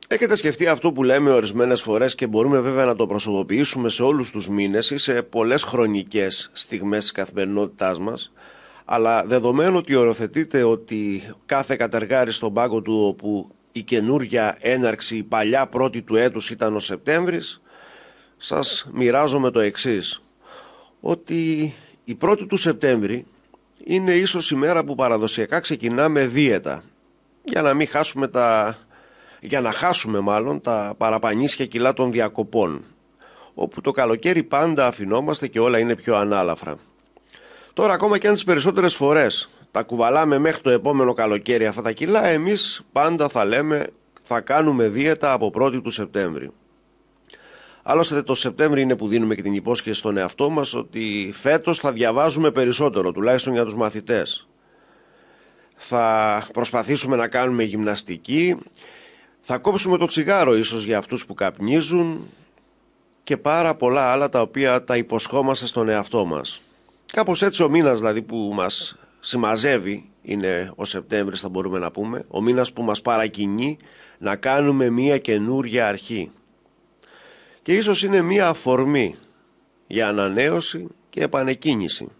Έχετε σκεφτεί αυτό που λέμε ορισμένες φορές και μπορούμε βέβαια να το προσωποποιήσουμε σε όλους τους μήνες ή σε πολλές χρονικές στιγμές της καθημερινότητάς μας, αλλά δεδομένου ότι οριοθετείτε ότι κάθε κατεργάρι στον πάγκο του όπου η καινούργια έναρξη, η παλιά πρώτη του έτους ήταν ο Σεπτέμβρης, σας μοιράζομαι το εξής, ότι η πρώτη του Σεπτέμβρη είναι ίσως η μέρα που παραδοσιακά ξεκινάμε δίαιτα, για να χάσουμε μάλλον τα παραπανίσια κιλά των διακοπών, όπου το καλοκαίρι πάντα αφινόμαστε και όλα είναι πιο ανάλαφρα. Τώρα ακόμα και αν τις περισσότερες φορές τα κουβαλάμε μέχρι το επόμενο καλοκαίρι αυτά τα κιλά, εμείς πάντα θα λέμε θα κάνουμε δίαιτα από 1η του Σεπτέμβρη. Άλλωστε το Σεπτέμβρη είναι που δίνουμε και την υπόσχεση στον εαυτό μας ότι φέτος θα διαβάζουμε περισσότερο, τουλάχιστον για τους μαθητές. Θα προσπαθήσουμε να κάνουμε γυμναστική, θα κόψουμε το τσιγάρο ίσως για αυτούς που καπνίζουν και πάρα πολλά άλλα τα οποία τα υποσχόμαστε στον εαυτό μας. Κάπως έτσι ο μήνας δηλαδή που μας συμμαζεύει είναι ο Σεπτέμβρης, θα μπορούμε να πούμε, ο μήνας που μας παρακινεί να κάνουμε μία καινούρια αρχή. Και ίσως είναι μία αφορμή για ανανέωση και επανεκκίνηση.